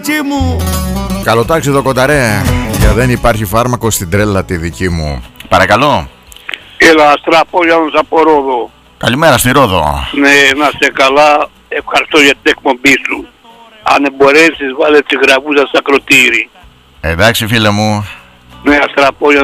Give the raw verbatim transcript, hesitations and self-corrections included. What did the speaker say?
δική μου. Καλοτάξι εδώ κονταρέ. Για δεν υπάρχει φάρμακο στην τρέλα τη δική μου. Παρακαλώ. Έλα, Αστραπόλιανος από Ρόδο. Καλημέρα στη Ρόδο. Ναι, να είσαι καλά. Ευχαριστώ για την εκπομπή σου. Αν μπορέσεις, βάλε τη γραβούζα στα ακροτήρι. Εντάξει φίλε μου. Ναι, Αστραπόλιανος.